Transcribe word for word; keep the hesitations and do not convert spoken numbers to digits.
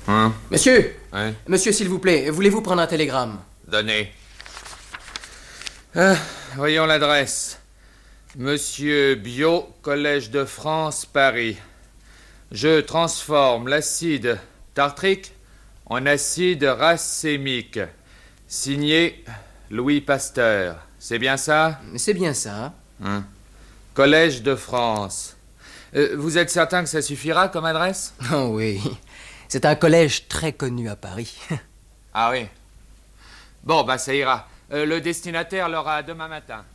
Hein? Monsieur! Ouais? Monsieur, s'il vous plaît, voulez-vous prendre un télégramme? Donnez. Ah, voyons l'adresse. Monsieur Biot, Collège de France, Paris. Je transforme l'acide tartrique en acide racémique. Signé Louis Pasteur. C'est bien ça? C'est bien ça. Hein? Collège de France. Euh, vous êtes certain que ça suffira comme adresse? Oh oui. C'est un collège très connu à Paris. Ah oui. Bon, bah ça ira. Euh, le destinataire l'aura demain matin.